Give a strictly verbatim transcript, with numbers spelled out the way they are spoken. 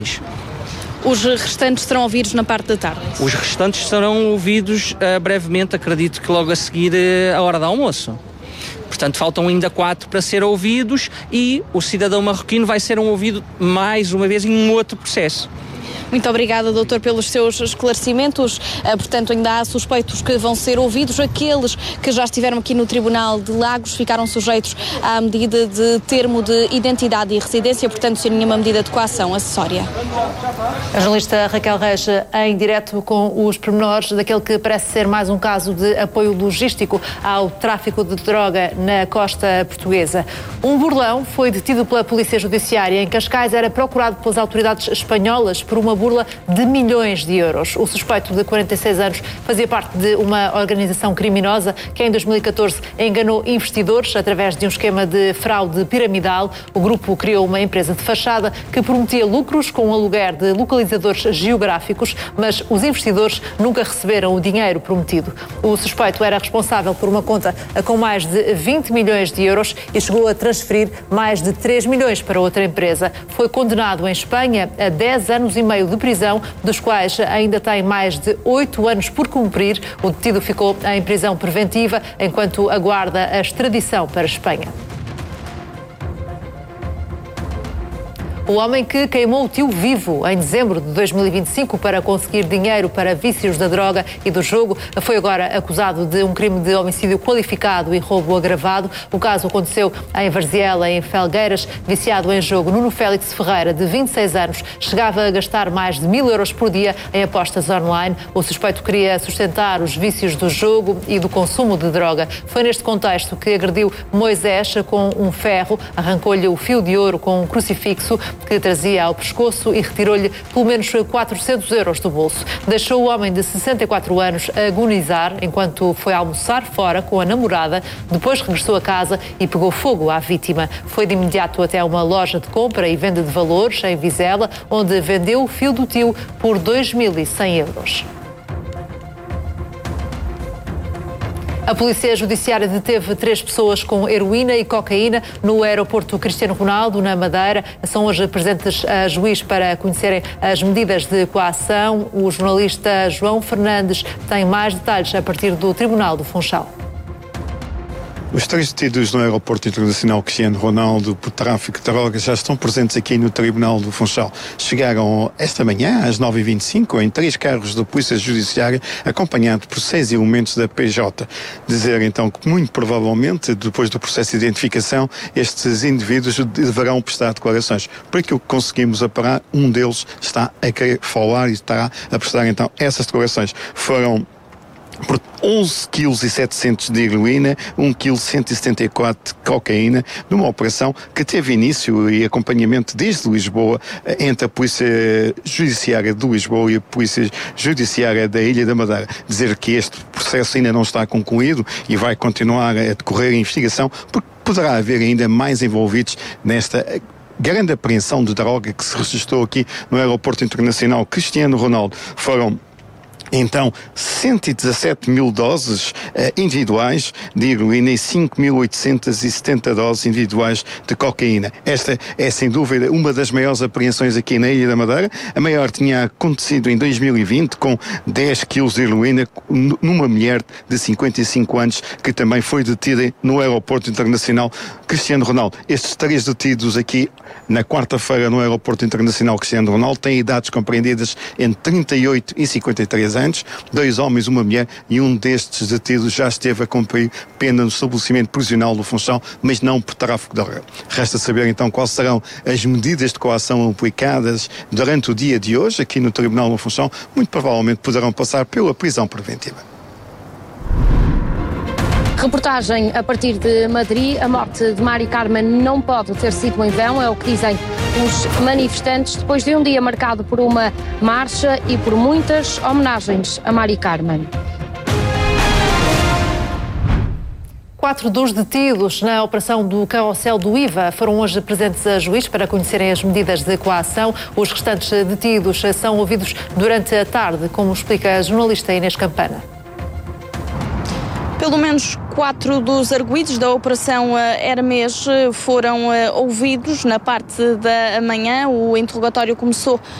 Os restantes serão ouvidos na parte da tarde? Os restantes serão ouvidos uh, brevemente, acredito que logo a seguir uh, a hora do almoço. Portanto, faltam ainda quatro para ser ouvidos e o cidadão marroquino vai ser um ouvido mais uma vez em um outro processo. Muito obrigada, doutor, pelos seus esclarecimentos. Portanto, ainda há suspeitos que vão ser ouvidos. Aqueles que já estiveram aqui no Tribunal de Lagos ficaram sujeitos à medida de termo de identidade e residência, portanto, sem nenhuma medida de coação acessória. A jornalista Raquel Reis em direto com os pormenores daquele que parece ser mais um caso de apoio logístico ao tráfico de droga na costa portuguesa. Um burlão foi detido pela Polícia Judiciária em Cascais, era procurado pelas autoridades espanholas por uma burla de milhões de euros. O suspeito de quarenta e seis anos fazia parte de uma organização criminosa que em dois mil e catorze enganou investidores através de um esquema de fraude piramidal. O grupo criou uma empresa de fachada que prometia lucros com o aluguer de localizadores geográficos, mas os investidores nunca receberam o dinheiro prometido. O suspeito era responsável por uma conta com mais de vinte milhões de euros e chegou a transferir mais de três milhões para outra empresa. Foi condenado em Espanha a dez anos e meio de prisão, dos quais ainda tem mais de oito anos por cumprir. O detido ficou em prisão preventiva enquanto aguarda a extradição para a Espanha. O homem que queimou o tio vivo em dezembro de dois mil e vinte e cinco para conseguir dinheiro para vícios da droga e do jogo foi agora acusado de um crime de homicídio qualificado e roubo agravado. O caso aconteceu em Varziela, em Felgueiras. Viciado em jogo, Nuno Félix Ferreira, de vinte e seis anos, chegava a gastar mais de mil euros por dia em apostas online. O suspeito queria sustentar os vícios do jogo e do consumo de droga. Foi neste contexto que agrediu Moisés com um ferro, arrancou-lhe o fio de ouro com um crucifixo que trazia ao pescoço e retirou-lhe pelo menos quatrocentos euros do bolso. Deixou o homem de sessenta e quatro anos a agonizar enquanto foi almoçar fora com a namorada, depois regressou a casa e pegou fogo à vítima. Foi de imediato até uma loja de compra e venda de valores em Vizela, onde vendeu o fio do tio por dois mil e cem euros. A Polícia Judiciária deteve três pessoas com heroína e cocaína no aeroporto Cristiano Ronaldo, na Madeira. São hoje presentes a juiz para conhecerem as medidas de coação. O jornalista João Fernandes tem mais detalhes a partir do Tribunal do Funchal. Os três detidos no Aeroporto Internacional Cristiano Ronaldo por tráfico de drogas já estão presentes aqui no Tribunal do Funchal. Chegaram esta manhã, às nove e vinte e cinco, em três carros da Polícia Judiciária, acompanhados por seis elementos da P J. Dizer então que muito provavelmente, depois do processo de identificação, estes indivíduos deverão prestar declarações. Por aquilo que conseguimos apurar, um deles está a querer falar e estará a prestar então essas declarações. Foram por onze vírgula setecentos quilos de heroína, um vírgula cento e setenta e quatro de cocaína, numa operação que teve início e acompanhamento desde Lisboa, entre a Polícia Judiciária de Lisboa e a Polícia Judiciária da Ilha da Madeira. Dizer que este processo ainda não está concluído e vai continuar a decorrer a investigação, porque poderá haver ainda mais envolvidos nesta grande apreensão de droga que se registrou aqui no Aeroporto Internacional Cristiano Ronaldo. Foram então cento e dezassete mil doses eh, individuais de heroína e cinco mil oitocentas e setenta doses individuais de cocaína. Esta é sem dúvida uma das maiores apreensões aqui na Ilha da Madeira. A maior tinha acontecido em dois mil e vinte com dez quilos de heroína numa mulher de cinquenta e cinco anos que também foi detida no Aeroporto Internacional Cristiano Ronaldo. Estes três detidos aqui na quarta-feira no Aeroporto Internacional Cristiano Ronaldo têm idades compreendidas entre trinta e oito e cinquenta e três anos. Dois homens, uma mulher, e um destes detidos já esteve a cumprir pena no estabelecimento prisional do Funchal, mas não por tráfico de droga. Resta saber então quais serão as medidas de coação aplicadas durante o dia de hoje aqui no Tribunal do Funchal. Muito provavelmente poderão passar pela prisão preventiva. Reportagem a partir de Madrid. A morte de Mari Carmen não pode ter sido em vão, é o que dizem os manifestantes, depois de um dia marcado por uma marcha e por muitas homenagens a Mari Carmen. Quatro dos detidos na operação do carrossel do I V A foram hoje presentes a juiz para conhecerem as medidas de coação. Os restantes detidos são ouvidos durante a tarde, como explica a jornalista Inês Campana. Pelo menos quatro dos arguidos da Operação Hermes foram ouvidos na parte da manhã. O interrogatório começou